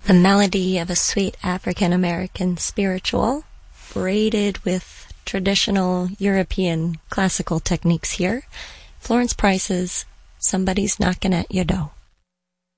The melody of a sweet African-American spiritual, braided with traditional European classical techniques here. Florence Price's Somebody's Knocking at Your Door.